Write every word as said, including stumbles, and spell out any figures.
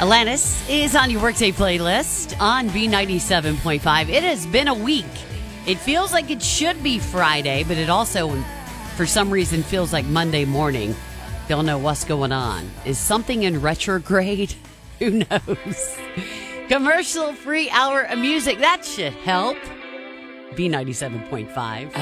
Alanis is on your workday playlist on B ninety-seven point five. It has been a week. It feels like it should be Friday, but it also, for some reason, feels like Monday morning. Don't know what's going on. Is something in retrograde? Who knows? Commercial-free hour of music. That should help. B ninety-seven point five.